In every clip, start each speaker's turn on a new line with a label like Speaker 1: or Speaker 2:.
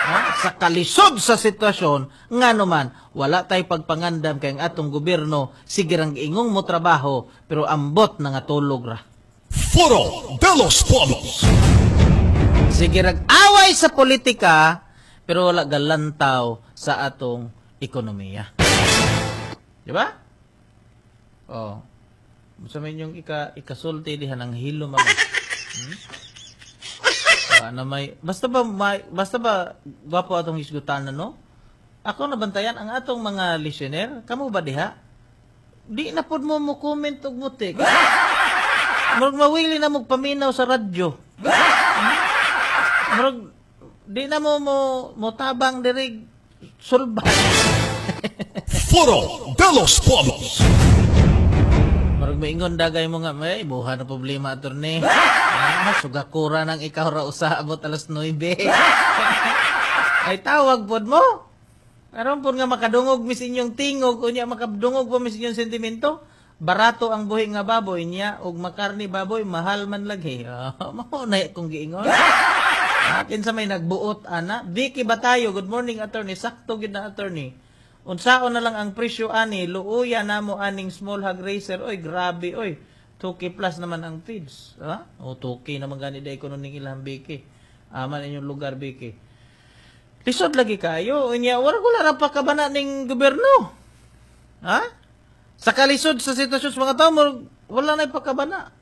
Speaker 1: Sa kalisod sa sitwasyon, nga naman, wala tay pagpangandam kay ang atong gobyerno, sige rang ingong mo trabaho, pero ambot na nga tulog ra.
Speaker 2: Foro de los Polos.
Speaker 1: Sige rang away sa politika, pero wala galantaw sa atong ekonomiya. Di ba? Oh. Sa yung ikasulti diha ng hilom ako. Ano basta ba gwapo atong hisgutan no? Ako nabantayan ang atong mga listener, kamo ba diha? Di na pud mo comment og mutik. Murag mawili na mo paminaw sa radyo. Murag di na mo tabang diri sulban.
Speaker 2: Foro de los Polos.
Speaker 1: Marag maingon dagay mo nga, may buha na problema attorney. Sugakura nang ikaw ra usa abot alas 9. Ay tawag pod mo. Aron pod nga makadungog mis inyong tingog unya makadungog po mis inyong sentimento. Barato ang buhi nga baboy niya ug makarni baboy mahal man lagi. Mao na kung giingon. Akin sa may nagbuot ana, Vicky Batayo, good morning attorney. Sakto gid na attorney. Unsaon na lang ang presyo ani, luuya namo aning small hog racer. Oy, grabe oy. 2K plus naman ang feeds. Ha? O 2K naman gani day kuno ning ilang Vicky. Aman inyong lugar Vicky. Lisod lagi kayo. Unya wala ra pa kabana ning gobyerno. Ha? Sa kalisod sa sitwasyon sa mga tao wala na ipakabana.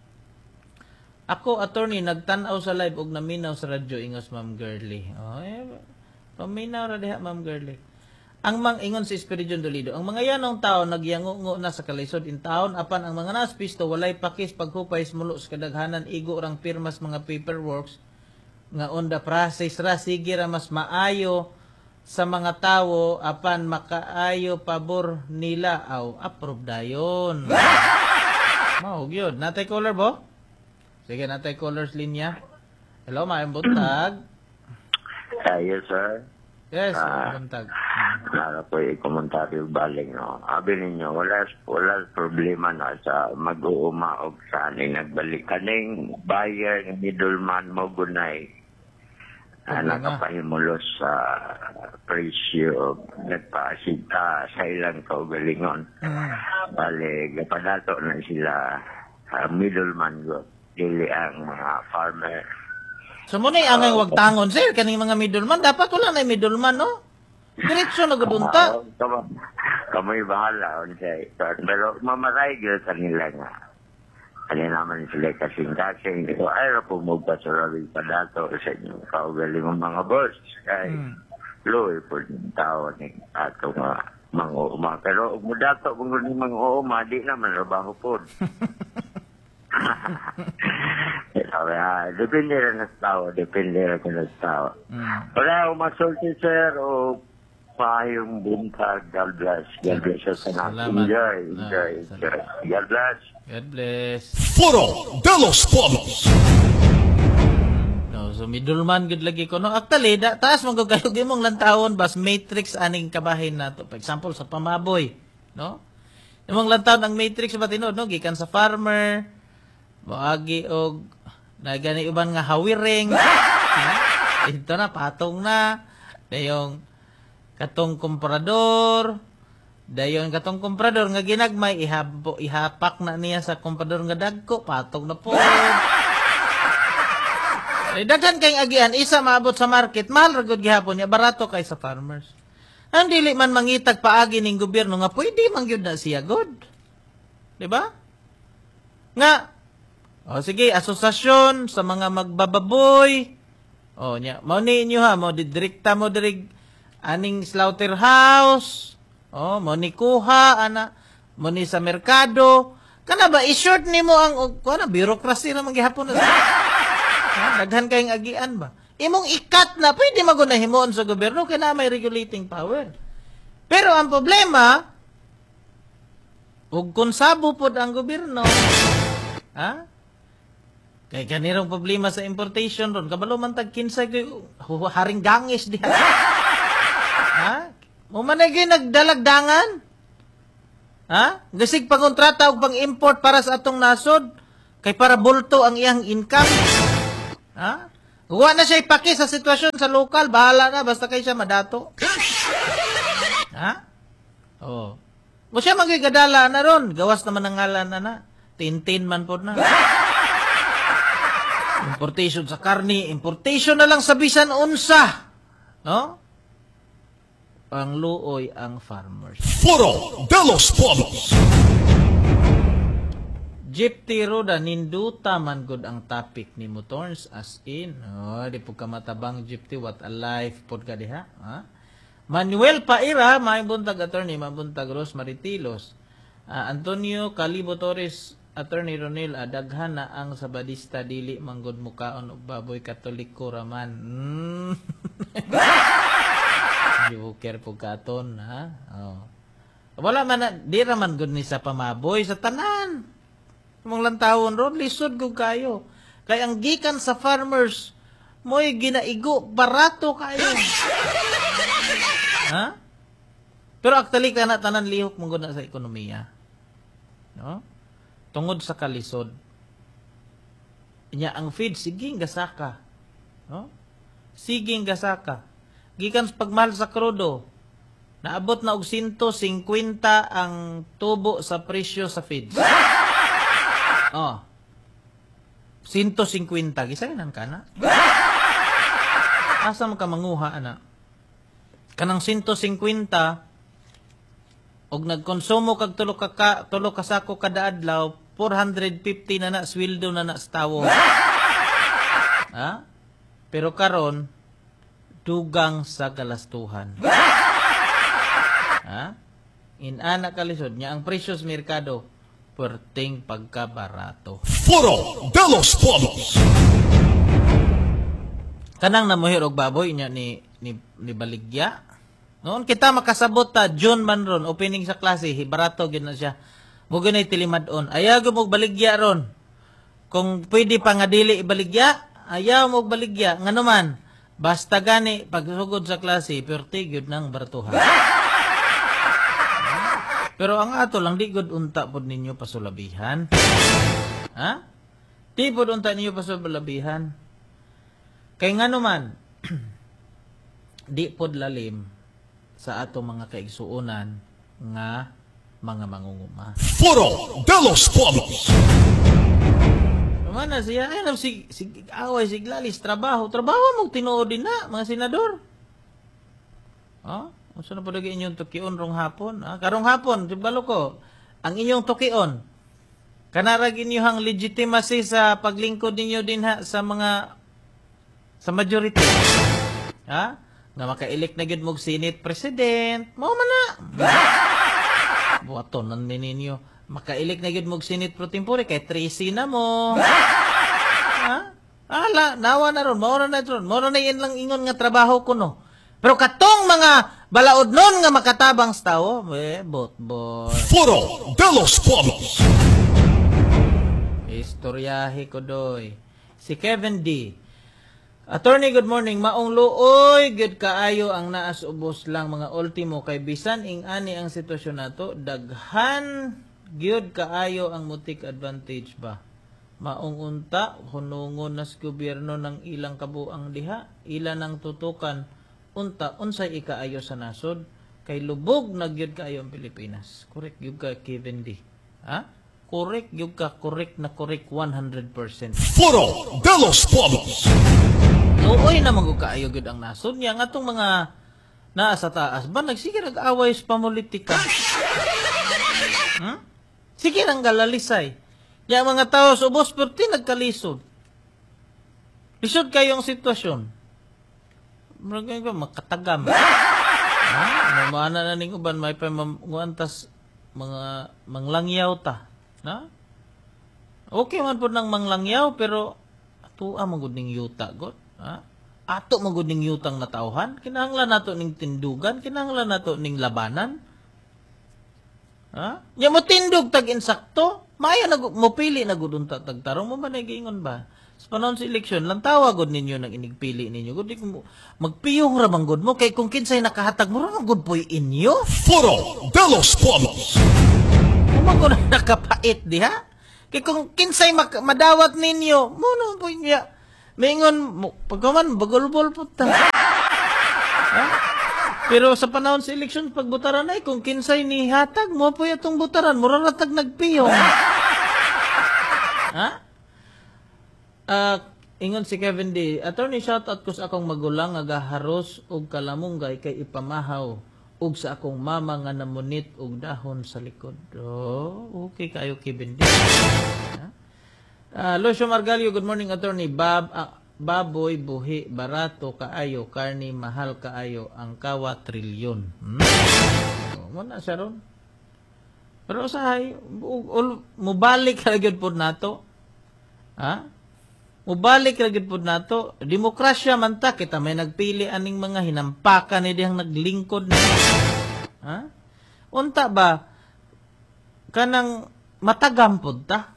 Speaker 1: Ako attorney nagtan-aw sa live ug naminaw sa radyo ingos Ma'am Girly. Paminaw ra diha Ma'am Girly. Ang ingon si Espiridion Dolido, ang mga yanong tao nagyango na sa kalisod in town, apan ang mga naspisto walay pakis paghupay smulo sa kadaghanan igo rang pirmas mga paperworks nga on the process ra sige ra mas maayo sa mga tawo apan makaayo pabor nila aw approve dayon. Mao gyud natay caller bo? Sige natay callers linya. Hello maayong buntag.
Speaker 3: Yes, sir.
Speaker 1: Yes, buntag.
Speaker 3: Para po i-komentaryo baling, no? Abi ninyo, wala problema na sa mag-uuma o sa aning nagbalik. Kaning buyer, middleman mo gunay. Nakapahimulos sa presyo, nagpaasinta sa ilang kaugalingon. Bali, kapadato na sila middleman go. Dili ang mga farmer.
Speaker 1: So muna angay wag tangon sir kaning mga middleman dapat wala na middleman no. Diretso na gudunta.
Speaker 3: Kamoy bahala unsay. Pero mamaray gyud kanila nga. Kanila naman sila kasing-kasing dito ay ra po mo pasurabi padato sa inyo kaugaling mga boss. Kay loy po yung tao ni ato nga mga pero ug mudato kung ni mga uuma di naman trabaho po. Depende rin sa tao. Wala, umasulti, sir, o pahayong buntag. God bless. God bless us. Enjoy. God bless.
Speaker 1: God bless.
Speaker 2: Foro de los Polos.
Speaker 1: No, so middleman good lagi ko no. Actually, taas man kayo gimong lantawon bas matrix aning kabahin nato. For example sa pamaboy, no? Imong lantawon ang matrix ba tinod no gikan sa farmer, moagi og nagani uban nga hawiring. Ito na patong na. Dayong katong komprador. Dayon katong komprador nga ginagmay ihapak na niya sa komprador nga dagko patong na po. Daghan kay agian isa maabot sa market mahal ra gud gihapon niya barato kay sa farmers. Ang dili man mangitag paagi ning gobyerno nga pwede man gyud na siya god. Di ba? Nga sige, asosasyon sa mga magbababoy. Nya, mao ni inyo ha, mo direkta mo dirig aning slaughterhouse. Mo ni kuha ana, mo ni sa merkado. Kana ba i-short nimo ang kuana bureaucracy na manggihapon na. Daghan kayong agian ba? Imong ikat na pwede magunahimon sa gobyerno kay na may regulating power. Pero ang problema ug konsabo pod ang gobyerno. Ha? Kay kanirong problema sa importation ron. Kabalo man tag kinsay kay haring gangis diha. Ha? Mo man gyud nagdalagdangan. Ha? Gasig pangontrata og pang-import para sa atong nasod kay para bulto ang iyang income. Ha? Huwag na siya ipaki sa sitwasyon sa lokal. Bahala na. Basta kayo siya madato. Ha? Oo. O siya magigadala na ron. Gawas naman ang ngalan na. Tintin man po na. Importation sa karni. Importation na lang sa bisan unsa. No? Ang luoy ang farmers.
Speaker 2: Foro de los Pueblos.
Speaker 1: Jeep Tiroda, ninduta man good ang topic ni Motorns as in. Oh, di po ka matabang Jeep T, what a life pod ka diha. Ha? Manuel Paira, may buntag attorney, mabuntag Ros Maritilos. Antonio Calibo Torres, attorney Ronel, daghan na ang sabadista dili manggod mukaon og baboy katoliko raman. Joker po katon, ha? Oh. Wala man na, di raman good ni sa pamaboy sa tanan. Mong lantawon ron, lisod ko kayo. Kaya ang gikan sa farmers, mo'y ginaigo, barato kayo. Ha? Pero actually, tanan lihok mong guna sa ekonomiya. No? Tungod sa kalisod. Inya ang feed, siging gasaka. No? Siging gasaka. Gikan sa pagmahal sa krudo, naabot na og 150 ang tubo sa presyo sa feed. Oh. 150 gisaynan ka na. Asa man ka manguha ana? Kanang 150 og nagkonsumo kag tulo ka sako kada adlaw, 450 na sweldo na sa tawo. Ha? Pero karon dugang sa galastuhan. Ha? Inana kalisod niya ang presyo sa merkado perting pagkabarato.
Speaker 2: Foro de los Pueblos.
Speaker 1: Kanang namuhir og baboy niya ni Baligya. Noon kita makasabot ta June man ron opening sa klase, barato gyud na siya. Mo gunay tilimadon. Ayaw mo Baligya ron. Kung pwede pa nga dili ibaligya, ayaw mo Baligya ngano man. Basta gani pagsugod sa klase, perti gyud nang baratuhan. Pero ang ato lang, di good unta pod ninyo pasulabihan. Ha? Di pod unta ninyo pasulabihan. Kay nga naman, di pod lalim sa ato mga kaigsuunan nga mga mangunguma.
Speaker 2: Foro de los Pueblos.
Speaker 1: Mana siya? Ay, away, siglalis, trabaho. Trabaho mong tinuod din na, mga senador. Ha? Unsa na padagi inyong tukion rong hapon? Karong hapon, dibalo ko, ang inyong tukion, kanarag inyong legitimacy sa paglingkod ninyo din ha sa majority. Ha? Nga maka-elect na gid mog Senate President. Mao man na. Buhaton nan ninyo. Maka-elect na gid mog Senate Pro Tempore kay 3C na mo. Ha? Ala, nawa na ron. Mao na ron. Mao na yan lang ingon nga trabaho ko no. Pero katong mga balaod nun nga makatabang sa tao, bot.
Speaker 2: Foro de los Pueblos.
Speaker 1: Istoryahe ko doy. Si Kevin D. Attorney, good morning. Maong luoy, good kaayo ang naas ubos lang mga ultimo kay bisan ing ani ang sitwasyon nato, daghan good kaayo ang mutik advantage ba. Maong unta, hunungon nas gobyerno ng ilang kabuang diha, ilan ang tutukan unta unsay ikaayo sa nasod kay lubog na gyud kaayo ang Pilipinas. Correct gyud ka Kevin D. Ha? Correct gyud ka, correct 100%.
Speaker 2: Foro de los Pueblos.
Speaker 1: Luoy na magug kaayo gyud ang nasod niya nga atong mga naa sa taas ba nagsige nag-away sa pamulitika. Sige nang galalisay. Ya mga tao sa ubos perti nagkalisod. Lisod kayo ang sitwasyon. Maragay ko, makatagam. Mamana na ning uban, may pa manguantas mga manglangyaw ta. Na? Okay man po ng manglangyaw, pero atua magud ning yuta, God. Ha? Ato magud ning yutang natauhan. Kinahanglan nato ning tindugan, kinahanglan nato ning labanan. Ha? Nya mo tindog tag insakto, maya mopili na gud unta tag tarong mo man giingon ba? Sa panahon sa eleksyon, lang tawagod ninyo ng inigpili ninyo. Gudi mo magpiyong ramanggod mo kay kung kinsay nakahatag mo ramanggod po'y inyo.
Speaker 2: Foro de los Pueblos.
Speaker 1: Umang ko na nakapait di ha? Kay kung kinsay madawat ninyo, muna po'y niya. Maingon, pagkaman, bagulbol po ta. Ha? Pero sa panahon sa eleksyon, pagbutaran ay, kung kinsay ni hatag mo po itong butaran, muraratag nagpiyong. Ha? Ingon si Kevin D. Attorney, shoutout ko sa akong magulang nga gaharos og kalamunggay kay ipamahaw ug sa akong mama nga namunit og dahon sa likod. Oh, okay kayo, Kevin D. Lucio Margalio, good morning, attorney. Baboy, buhi, barato, kaayo, karni, mahal kaayo, ang kawa, trilyon. Muna siya ron. Pero usahay, mubalik kalagyan po nato. Ha? Mubalik kalagyan po nato. Demokrasya man ta, kita may nagpili aning mga hinampakan ni dihang naglingkod na. Ha? Unta ba, kanang matagampod ta?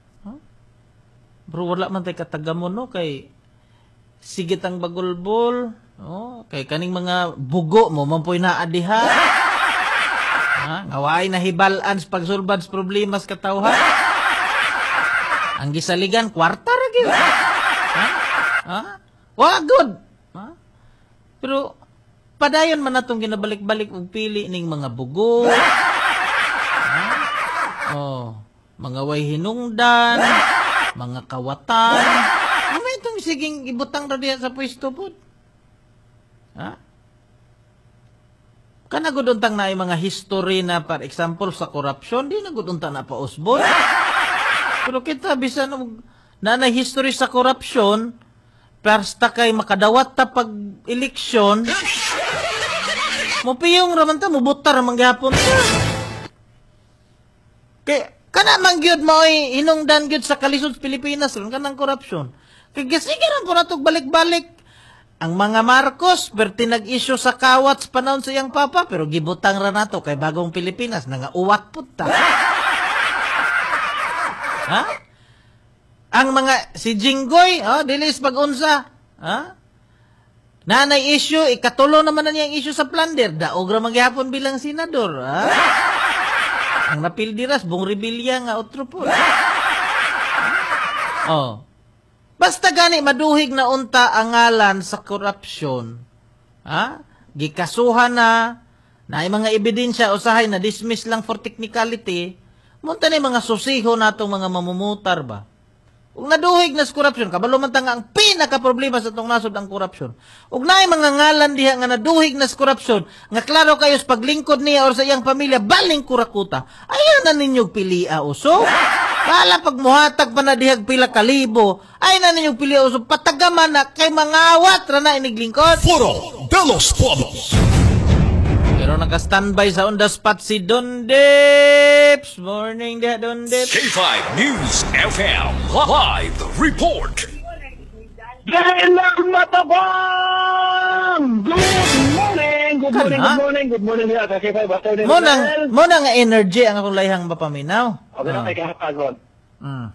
Speaker 1: Bro, wala man tayo katagamon, no? Kay sigit ang bagulbol, no? Kay kaning mga bugo mo, mampoy na adiha. Ha? Ngaway na hibalan sa pagsulbad sa problema sa katawhan. Ang gisaligan, kwarta ra gyud. Ha? Ha? Wagod. Ha? Pero, padayon man natong ginabalik-balik og pili ning mga bugo. Ha? Oh, mga way hinungdan, mga kawatan. Ano itong siging ibutang ra diha sa pwesto po? Ha? Kanaguduntang na mga history na, for example, sa korupsyon, di naguduntang na pa usbon. Pero kita, bisan na history sa korupsyon, persta kay makadawat ta pag-eleksyon, mupiyong raman ta, mubutar ramang gihapon ta. Kaya, kana man gyud mao'y hinungdan gyud sa kalisod sa Pilipinas ron kanang korupsyon. Kay gasigiran po natog balik-balik ang mga Marcos perti nag-issue sa kawat sa panahon sa iyang papa pero gibutang ra nato kay bagong Pilipinas nga uwat pud ta. Ha? Ang mga si Jinggoy, dilis pag-unsa, ha? Nanay issue, ikatulo naman na niyang issue sa plunder, daog ra magyapon bilang senador, ha? Ang napildiras, buong rebelya nga otro po. Oh. Basta gani, maduhig na unta ang ngalan sa korupsyon. Ha? Gikasuhan na ay mga ebidensya, usahay na dismiss lang for technicality, munta na mga susiho natong mga mamumutar ba? Kung naduhig na sa korupsyon, kabalo man ta nga ang pinaka-problema sa itong nasod ang korupsyon. Ug naay mga ngalan diha nga naduhig na sa korupsyon, nga klaro kayo sa paglingkod niya or sa iyang pamilya, baling kurakuta. Ayaw na ninyong pilia uso. Bala pag muhatag pa na dihag pila kalibo, ay na ninyong pilia uso. Patagaman na kay mga ra na iniglingkod.
Speaker 2: Foro de los Pueblos.
Speaker 1: Pero naka-standby sa on the spot si Don Dips. Morning diha, Don Dips.
Speaker 2: K5 News FM Live Report.
Speaker 4: Dahil lang matabang! Good morning! Good morning,
Speaker 1: Kana?
Speaker 4: good morning, good morning niya. Kasi pa, basta rin.
Speaker 1: Mo nang energy ang akong layhang mapaminaw.
Speaker 4: Okay na, may kahapagod.
Speaker 1: Mm.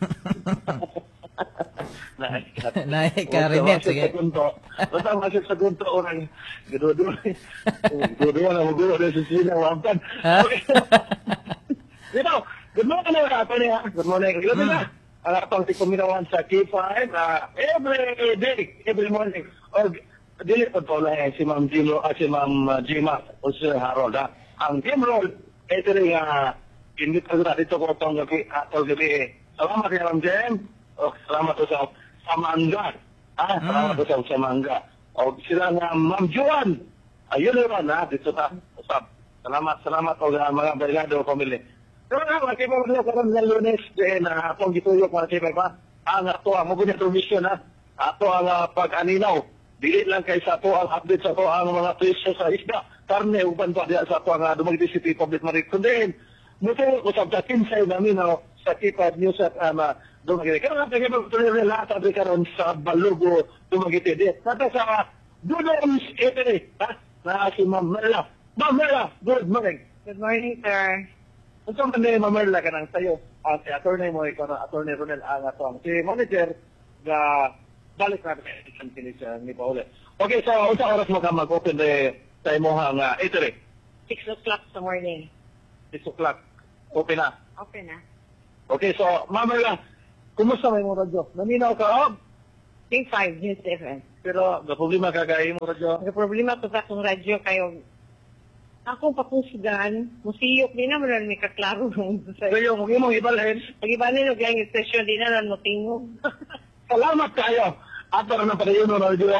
Speaker 1: Naik ka rin
Speaker 4: Basta
Speaker 1: sige.
Speaker 4: masip sa gunto. Basta masip sa gunto, orang. Gadudo. Gadudo na, magulo na sa sila. Wampan.
Speaker 1: Ha?
Speaker 4: Dito, good morning na ako niya. Good morning. Gadudo na. Ang atong tikuminawan sa K5 every day, every morning. O, dili po po na si Ma'am Jimo, si Ma'am Jima, o si Harold. Ang team role, ito rin hindi ko na dito ko itong gabi. Salamat kay Ma'am Jem. O, salamat ko sa Samanga. Salamat ko sa Samanga. O, sila nga Ma'am Juan. Ayun naman dito ta. Usap. Salamat o mga Bergado family. Pero nga, makipag na karon ng Lunes, na atong gituyok mga kipag pa. Ang ato, ang mabunya itong mission ato ang pag-aninaw. Dili lang kay sa ato ang update sa ato ang mga presyo sa isda. Karne, uban pa diya sa ato ang Dumaguete City Public Market. Kundi, muto ko sa kinsay namin sa Kipad News at Dumaguete. Kaya nga, kaya lahat sabi karon sa Balugo, Dumaguete. Kata sa Dudons Eatery, na si Ma'am Merla. Ma'am Merla, good morning.
Speaker 5: Good morning, sir.
Speaker 4: Ito man din, mamerla ka ng sayo. Si attorney mo, ikaw na attorney Ronel Angatong. Si manager, balik natin kay finish ni Paule. Okay, so, unsa oras mo ka mag-open sa imohang eatery?
Speaker 5: 6 o'clock sa morning.
Speaker 4: 6 o'clock. Open na.
Speaker 5: Okay na.
Speaker 4: Okay, so, mamerla, kumusta may mo radyo? Naminaw ka,
Speaker 5: K5 News FM.
Speaker 4: Pero, the problema kagaya mo radyo.
Speaker 5: Ang problema ko sa akong radyo kayo, akong papusugan, musiyok din naman na may kaklaro.
Speaker 4: Pero kung imong ibalhin,
Speaker 5: Pag-ibanin yung yung session, di na lang matingog.
Speaker 4: salamat kayo. Ato na padayon na radyo.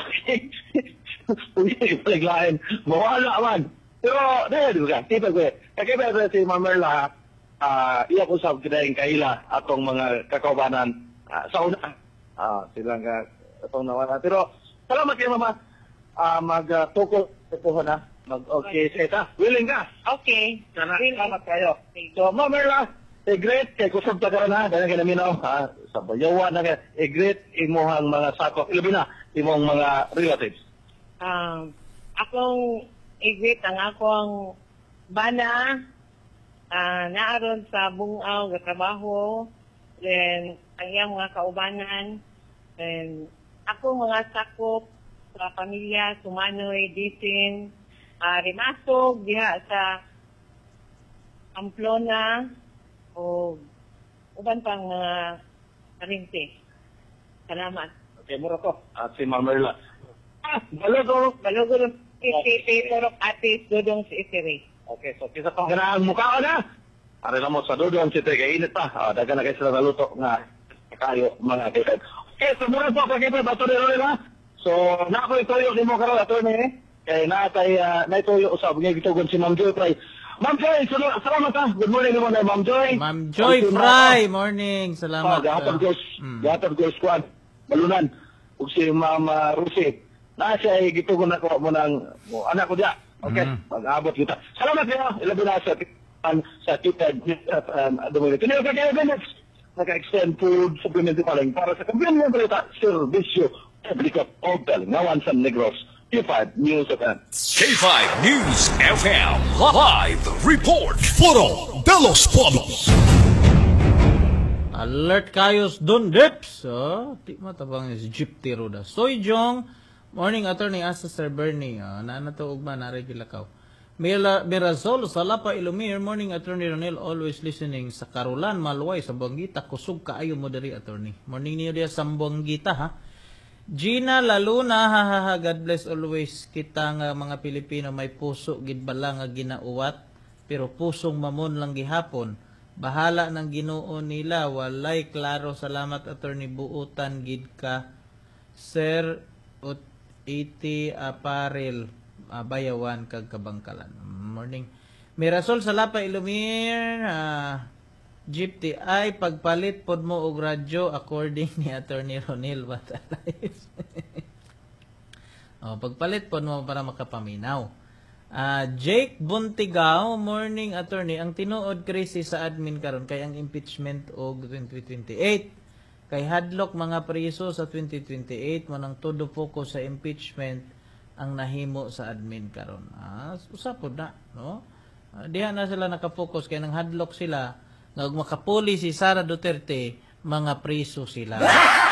Speaker 4: Paglain. Mawala man. Pero, dahil ka, tipag ko eh. Kaya si Mamerla, iya ko sa kinaing kaila atong mga kakaubanan sa una. Silang atong nawala. Pero, salamat kayo mama. Mag-tukol po na. Mag-okay sa willing ka?
Speaker 5: Okay.
Speaker 4: Salamat kayo. So, Mamerla, great kay kusog ta karon ha, dahil kinaminaw sa bayawan na great imuhang mga sakop, ilabi na imong mga relatives.
Speaker 5: Akong igwit ang akong bana, naaron sa bungaw, trabaho, then ang iyang mga kaubanan, then ako mga sakop sa pamilya, Sumanoy, Disin, Rimasog, diha sa Pamplona, o uban pang mga karinti. Salamat.
Speaker 4: Okay, mura ko. At si Mamerla. Balogo.
Speaker 5: Balugod iti Torok Atis Dodong si Isiri.
Speaker 4: Okay, so kisa pang ganaang mukha ka na. Ari na mo sa Dodong si Tega, init pa. Daga na kayo sila naluto nga kayo mga kaibigan. Okay, so mura po pagkipin, bato ni Roy na. So, nakoy toyo ni mo karon ato ni kay natay naitoyo usab nga gitugon si Ma'am Joy Fry. Ma'am Joy, salamat ha. Good morning naman na Ma'am Joy.
Speaker 1: Ma'am Joy Fry, morning. Salamat.
Speaker 4: Gahatag Diyos squad. Balunan. Ug si Ma'am Rusi. Na siya ay gitugon ako mo ng anak ko diya. Okay, mag-abot kita. Salamat kayo. Ilabi na sa Twitter. Dumuli. Tinilo ka kayo minutes. Naka-extend food supplement paling para sa convenient balita. Servicio Public of Opel. Ngawan sa Negros. K5 News FM.
Speaker 2: K5 News FM Live Report. Photo de los Pueblos.
Speaker 1: Alert kayos dun, Dips. Di matabang is Jeep Tiroda. Soy Jong, morning attorney asa Sir Bernie. Naana to ugma na regulakaw. Mirazol, Salapa, Ilumir, morning attorney Ronel, always listening sa Karulan, Malway, sa Buanggita, kusog kaayo mo diri attorney. Morning niyo diya sa Buanggita ha. Gina Laluna, hahaha, God bless always kita nga mga Pilipino may puso gid bala nga ginauwat pero pusong mamon lang gihapon. Bahala ng Ginoo nila, walay klaro. Salamat attorney buutan gid ka Sir ut iti aparel bayawan kag kabangkalan. Morning. Mirasol Salapa Ilumir, Jeep TI, pagpalit pod mo og radyo according ni Attorney Ronil Batalay. Pagpalit pod mo para makapaminaw. Jake Buntigao, morning attorney. Ang tinuod krisis sa admin karon kay ang impeachment og 2028. Kay hadlok mga priso sa 2028 manang todo focus sa impeachment ang nahimo sa admin karon. Usapod na, no? Diha na sila naka-focus kay nang hadlok sila nga makapuli si Sara Duterte, mga priso sila.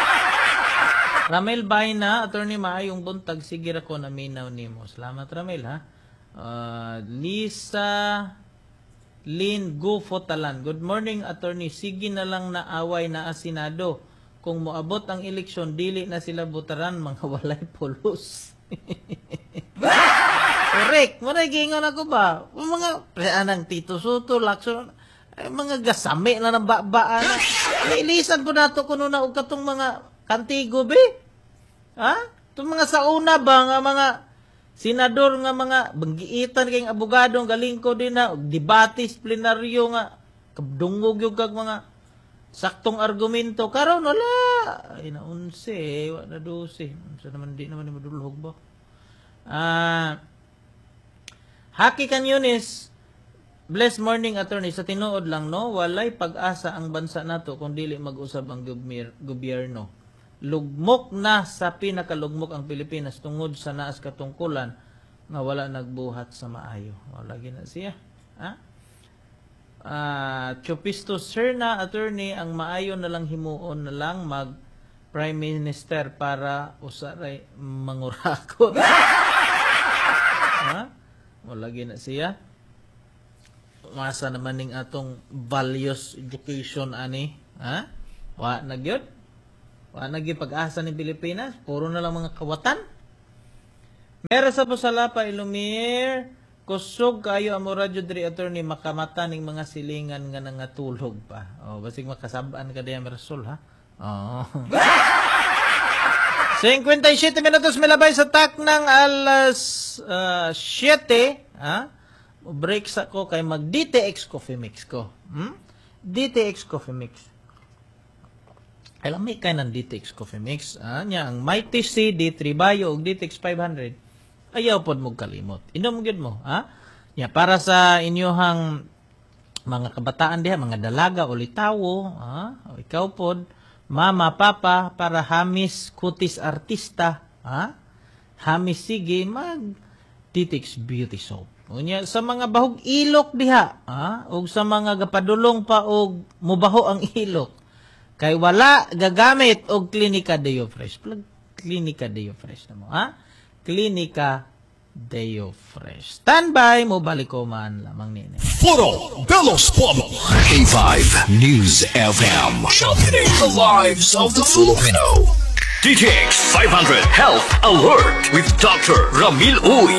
Speaker 1: Ramel Bayna, attorney maayong buntag, sige ra ko naminaw nimo. Salamat Ramel ha. Lisa Lynn Gufotalan, good morning attorney, sige na lang na away na asinado. Kung moabot ang eleksyon, dili na sila butaran, mga walay pulos. Correct, gingon ako ba? Mga anang Tito Soto, Lacson, mga gasami na ng babaan na. Nailisan ko na ito kuno na og katong mga kantigo be. Ha? Itong mga sauna ba nga mga senador nga mga banggiitan kayong abogado galing ko din na og debate plenaryo nga kabdungog yung kag mga saktong argumento karon wala ay na 11 wala na 12 sa naman di naman ni madulhog ba. Haki Canyones, blessed morning attorney, sa tinuod lang no, walay pag-asa ang bansa nato kung dili mag-usab ang gobyerno. Lugmok na sa pinakalugmok ang Pilipinas tungod sa naas katungkulan nga wala nagbuhat sa maayo. Wala gina siya. Ha? Chupisto sir na attorney, ang maayo na lang himuon na lang mag Prime Minister para usaray mangurakot. Ha? Wala gina siya. Masa naman ning atong values education ani, ha? Wa na gyud. naging pag-asa ni Pilipinas. Puro na lang mga kawatan. Meron sa Pusalapa, Ilumir, kusog kayo amo radyo diri attorney makamata ning mga silingan nga nangatulog pa. Basig makasabaan ka diyan Rasul ha. 57 minutos milabay sa tak ng alas 7, ha? Break sa ko kay mag DTX Coffee Mix ko. DTX Coffee Mix. Alam may kay ng DTX Coffee Mix, nya ang Mighty C D3 Bio ug DTX 500. Ayaw pod mo kalimot. Inom gyud mo, ha? Ya para sa inyohang mga kabataan diha, mga dalaga o litawo, ha? O ikaw pod, mama, papa, para hamis kutis artista, ha? Hamis sige mag DTX Beauty Soap. Unya sa mga bahog ilok diha, ha? O sa mga gapadulong pa og mubaho ang ilok. Kay wala gagamit og Clinica Deo Fresh. Plug Clinica Deo Fresh na mo, ha? Clinica Deo Fresh. Standby, mo balik ko man lamang nini.
Speaker 2: Foro de los Polos. K5 News FM. Championing the lives of the Filipino. DTX 500 Health Alert with Dr. Ramil Uy.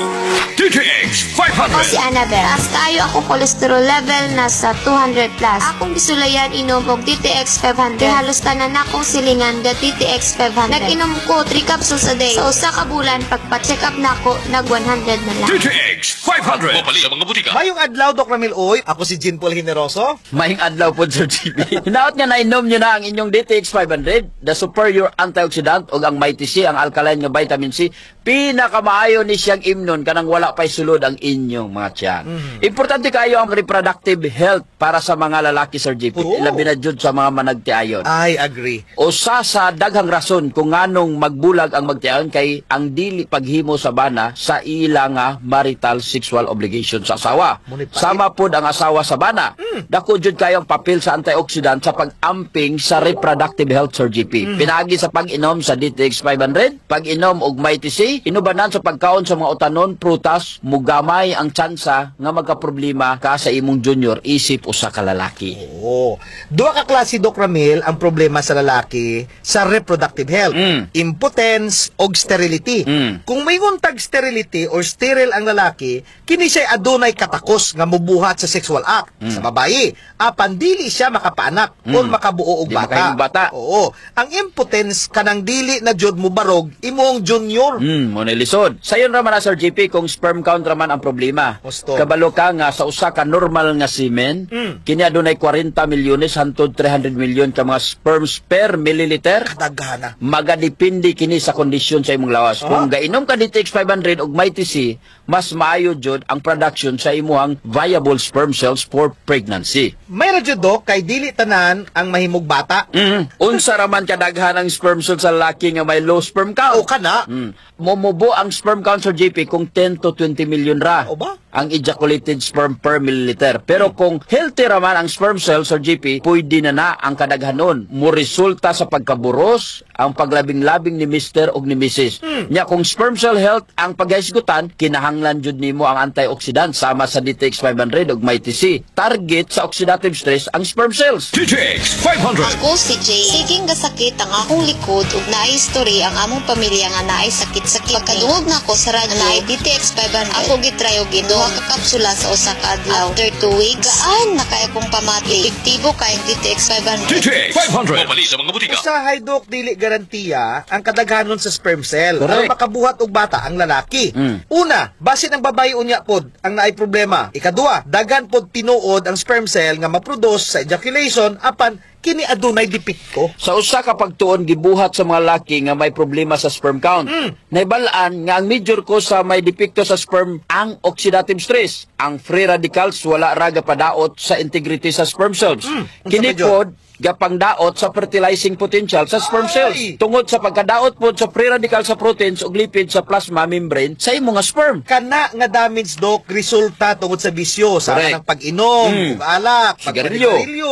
Speaker 2: DTX
Speaker 6: Ako si
Speaker 2: 500.
Speaker 6: Annabel. Taas kayo ako cholesterol level nasa 200 plus. Akong bisulayan inom og DTX 500. Halos tanan akong silingan ga DTX 500. Nag-inom ko 3 capsules a day. Sa usa ka bulan pagpa-check up nako nag 100 na lang.
Speaker 2: DTX 500. Mapali sa mga butika.
Speaker 7: Mayong adlaw, Doc Ramil Uy. Ako si Jean Paul Generoso.
Speaker 8: Maing adlaw po, Sir GB. Hinaot nga na-inom nyo na ang inyong DTX 500, the superior antioxidant o ang Mighty C, ang alkaline nga vitamin C. Pinakamaayo ni siyang imnon kanang wala pa'y sulod ang inyong mga tiyan. Importante kayo ang reproductive health para sa mga lalaki, Sir GB.
Speaker 7: Oo.
Speaker 8: Ilabi na jud sa mga managtiayon.
Speaker 7: I agree.
Speaker 8: Usa sa daghang rason kung nganong magbulag ang magtiayon kay ang dili paghimo sa bana sa ila nga marital sexual obligation sa asawa.
Speaker 7: Ngunit pa-
Speaker 8: Sama pod ang asawa sa bana. Dako jud kayo ang papel sa antioxidant sa pag-amping sa reproductive health, Sir GP. Pinagi sa pag-inom sa DTX 500, pag-inom og Mighty C, inubanan sa pagkaon sa mga utanon, prutas, mugamay ang tsansa nga magkaproblema ka sa imong junior isip usa ka lalaki.
Speaker 7: Oo. Duha ka klase, Doc Ramil, ang problema sa lalaki sa reproductive health. Impotence o sterility. Kung may nguntag sterility or sterile ang lalaki, kini siya adunay katakos nga mubuhat sa sexual act. Sa babae, apan dili siya makapaanak o makabuo og
Speaker 8: Di
Speaker 7: bata.
Speaker 8: makahimong bata.
Speaker 7: Oo. Ang impotence kanang dili na jud mo barog imong junior.
Speaker 8: Mo na lisod. Sayon ra man na, Sir GP, kung sperm count ra man ang problema.
Speaker 7: Gusto.
Speaker 8: Kabalo ka nga sa usa ka normal nga semen, kini adunay 40 milyones hangtod 300 milyon ka mga sperms per milliliter.
Speaker 7: Daghana.
Speaker 8: Magadepende kini sa kondisyon sa imong lawas. Kung gainom ka DTX 500 og Mighty C, mas maayo jud ang production sa imong viable sperm cells for pregnancy.
Speaker 7: May radyo, Doc, kay dili tanan ang mahimog bata.
Speaker 8: Unsa ra man kadaghan ang sperm cells sa lalaki nga may low sperm count?
Speaker 7: O kana.
Speaker 8: Momubo ang sperm count, Sir JP, kung 10 to 20 million ra
Speaker 7: O ba?
Speaker 8: ang ejaculated sperm per milliliter. Pero kung healthy raman ang sperm cells, Sir JP, pwede na ang kadaghanon. Mo resulta sa pagkaburos, ang paglabing-labing ni Mr. o ni Mrs. Nya kung sperm cell health ang paghaisgutan, kinahanglan jud nimo ang antioxidant sama sa DTX 500 ug Mighty C. Target sa oxidative stress ang sperm cells.
Speaker 2: DTX 500.
Speaker 6: Ako si Jay. Siging gasakit ang akong likod ug naay history ang among pamilya nga naay sakit-sakit. Pagkadungog na ko sa radyo naay DTX 500. Ako gitry og duha ka kapsula sa usa ka adlaw. After 2 weeks, gaan na kay akong pamati. Epektibo kay ang DTX 500.
Speaker 2: DTX 500. Mapali sa mga butika.
Speaker 7: Usahay, Doc, dili garantiya ang kadaghanon sa sperm cell.
Speaker 8: Correct.
Speaker 7: Aron makabuhat og bata ang lalaki. Una, basin ang babae unya pod ang naay problema. Ikaduha, dagan pod tinuod ang sperm cell nga maproduce sa ejaculation apan kini adunay depekto.
Speaker 8: Sa usa ka pagtuon gibuhat sa mga laki nga may problema sa sperm count. Naibalaan nga ang major cause sa may depekto sa sperm ang oxidative stress. Ang free radicals wala ra padaot sa integrity sa sperm cells. Kini
Speaker 7: medyo-
Speaker 8: pod gapangdaot sa fertilizing potential sa sperm cells. Tungod sa pagkadaot pod sa free radical sa proteins ug lipid sa plasma membrane sa imong nga sperm.
Speaker 7: Kana nga damage, Doc, resulta tungod sa bisyo sa
Speaker 8: Correct.
Speaker 7: ng pag-inom, ug alak,
Speaker 8: Sigarilyo.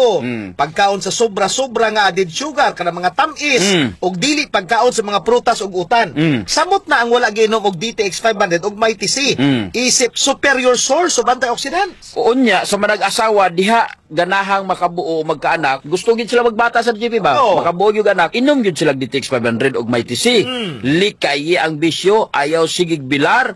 Speaker 7: pagkaon sa sobra-sobra nga added sugar kana mga tamis ug dili pagkaon sa mga prutas ug utan. Samot na ang wala giinom og DTX 500 ug Mighty C. Isip superior source of antioxidants.
Speaker 8: Unya sa manag-asawa diha ganahang makabuo o magkaanak, gusto gid sila magbata sa GP ba?
Speaker 7: Oo.
Speaker 8: Makabuo yung anak, inom gid sila DTX 500 og may TC. Likayi ang bisyo, ayaw sigig bilar,